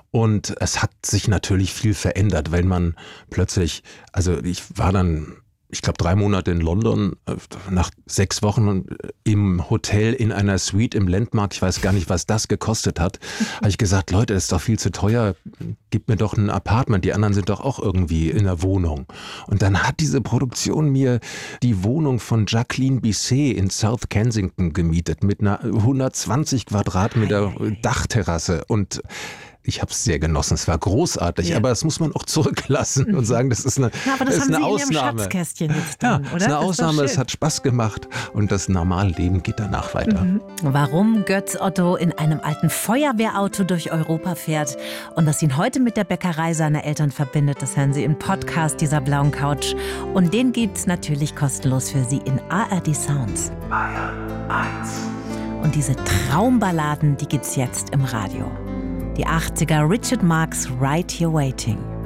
Und es hat sich natürlich viel verändert, wenn man plötzlich, also ich war dann, ich glaube 3 Monate in London, nach 6 Wochen im Hotel in einer Suite im Landmark, ich weiß gar nicht, was das gekostet hat, habe ich gesagt, Leute, das ist doch viel zu teuer, gebt mir doch ein Apartment, die anderen sind doch auch irgendwie in der Wohnung. Und dann hat diese Produktion mir die Wohnung von Jacqueline Bisset in South Kensington gemietet mit einer 120 Quadratmeter Dachterrasse und ich habe es sehr genossen, es war großartig, aber das muss man auch zurücklassen und sagen, das ist eine, aber das ist haben eine Sie Ausnahme. In Ihrem Schatzkästchen jetzt drin, oder? Das ist eine Ausnahme, es hat Spaß gemacht und das normale Leben geht danach weiter. Warum Götz Otto in einem alten Feuerwehrauto durch Europa fährt und was ihn heute mit der Bäckerei seiner Eltern verbindet, das hören Sie im Podcast dieser blauen Couch. Und den gibt's natürlich kostenlos für Sie in ARD Sounds. Bayern 1. Und diese Traumballaden, die gibt's jetzt im Radio. Die 80er Richard Marx Right Here Waiting.